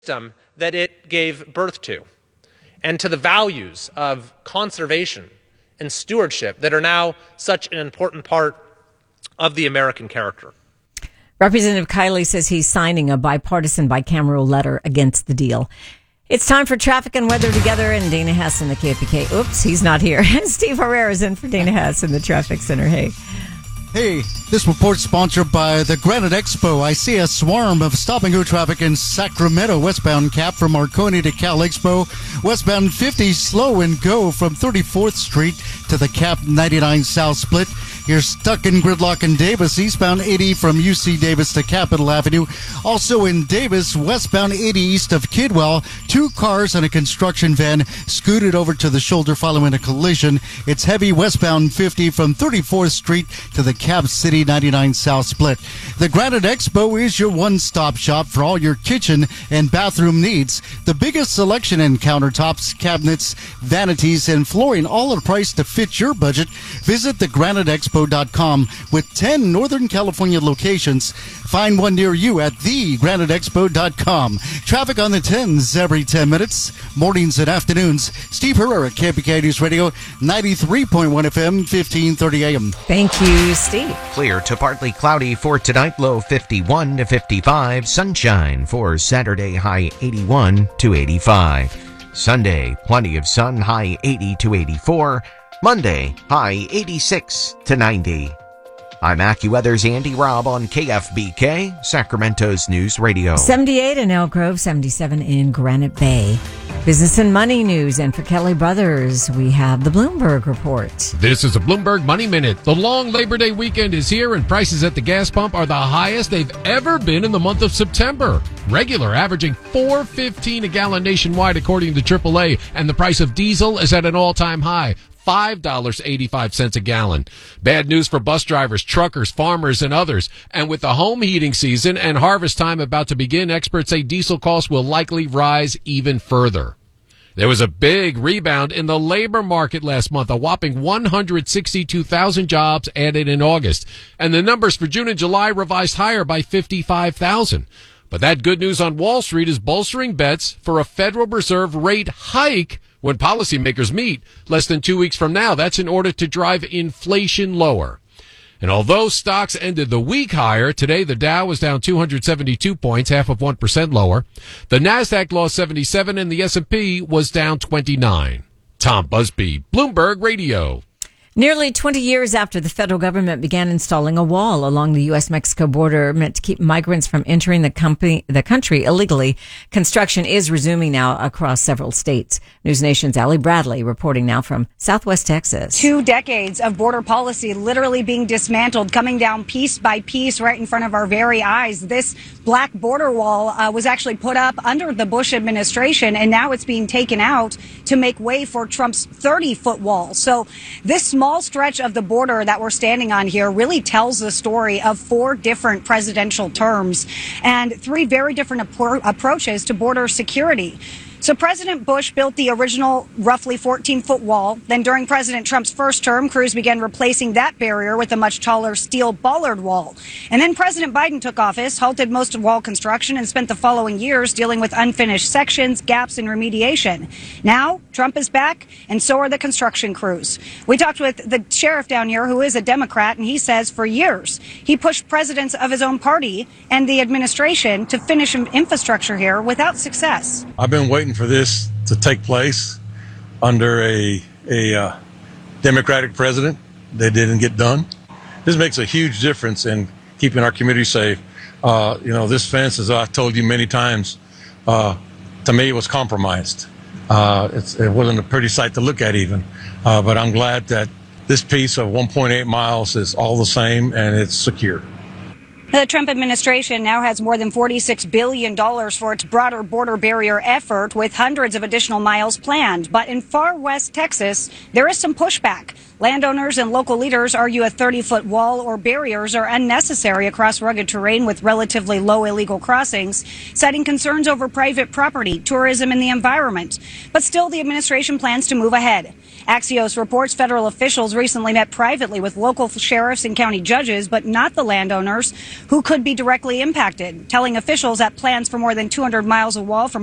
system that it gave birth to, and to the values of conservation and stewardship that are now such an important part of the American character. Representative Kiley says he's signing a bipartisan bicameral letter against the deal. It's time for traffic and weather together, and Dana Hess in the KPK. Oops, he's not here. And Steve Herrera is in for Dana Hess in the traffic center. Hey, this report's sponsored by the Granite Expo. I see a swarm of stop-and-go traffic in Sacramento, westbound Cap from Marconi to Cal Expo. Westbound 50 slow and go from 34th Street to the Cap 99 South split. You're stuck in gridlock in Davis, eastbound 80 from UC Davis to Capitol Avenue. Also in Davis, westbound 80 east of Kidwell, 2 cars and a construction van scooted over to the shoulder following a collision. It's heavy westbound 50 from 34th Street to the Cap City 99 South split. The Granite Expo is your one-stop shop for all your kitchen and bathroom needs. The biggest selection in countertops, cabinets, vanities, and flooring, all at a price to fit your budget. Visit thegraniteexpo.com with 10 Northern California locations. Find one near you at thegraniteexpo.com. Traffic on the 10s every 10 minutes, mornings and afternoons. Steve Herrera, KPK News Radio, 93.1 FM, 1530 AM. Thank you, Steve. Clear to partly cloudy for tonight, low 51 to 55. Sunshine for Saturday, high 81 to 85. Sunday, plenty of sun, high 80 to 84. Monday, high 86 to 90. I'm AccuWeather's Andy Robb on KFBK, Sacramento's News Radio. 78 in Elk Grove, 77 in Granite Bay. Business and money news, and for Kelly Brothers, we have the Bloomberg Report. This is a Bloomberg Money Minute. The long Labor Day weekend is here, and prices at the gas pump are the highest they've ever been in the month of September. Regular averaging $4.15 a gallon nationwide, according to AAA, and the price of diesel is at an all-time high. $5.85 a gallon. Bad news for bus drivers, truckers, farmers, and others. And with the home heating season and harvest time about to begin, experts say diesel costs will likely rise even further. There was a big rebound in the labor market last month, a whopping 162,000 jobs added in August. And the numbers for June and July revised higher by 55,000. But that good news on Wall Street is bolstering bets for a Federal Reserve rate hike when policymakers meet less than 2 weeks from now. That's in order to drive inflation lower. And although stocks ended the week higher, today the Dow was down 272 points, 0.5% lower. The Nasdaq lost 77 and the S&P was down 29. Tom Busby, Bloomberg Radio. Nearly 20 years after the federal government began installing a wall along the U.S.-Mexico border meant to keep migrants from entering the country illegally, construction is resuming now across several states. News Nation's Allie Bradley reporting now from Southwest Texas. 2 decades of border policy literally being dismantled, coming down piece by piece right in front of our very eyes. This black border wall was actually put up under the Bush administration, and now it's being taken out to make way for Trump's 30-foot wall. So this small stretch of the border that we're standing on here really tells the story of 4 different presidential terms and 3 very different approaches to border security. So President Bush built the original roughly 14-foot wall. Then during President Trump's first term, crews began replacing that barrier with a much taller steel bollard wall. And then President Biden took office, halted most of wall construction, and spent the following years dealing with unfinished sections, gaps, and remediation. Now, Trump is back, and so are the construction crews. We talked with the sheriff down here, who is a Democrat, and he says for years he pushed presidents of his own party and the administration to finish infrastructure here without success. I've been waiting for this to take place under a Democratic president that didn't get done. This makes a huge difference in keeping our community safe. This fence, as I've told you many times, to me it was compromised. It wasn't a pretty sight to look at even, but I'm glad that this piece of 1.8 miles is all the same and it's secure. The Trump administration now has more than $46 billion for its broader border barrier effort, with hundreds of additional miles planned. But in far west Texas, there is some pushback. Landowners and local leaders argue a 30-foot wall or barriers are unnecessary across rugged terrain with relatively low illegal crossings, citing concerns over private property, tourism, and the environment. But still, the administration plans to move ahead. Axios reports federal officials recently met privately with local sheriffs and county judges, but not the landowners who could be directly impacted, telling officials that plans for more than 200 miles of wall from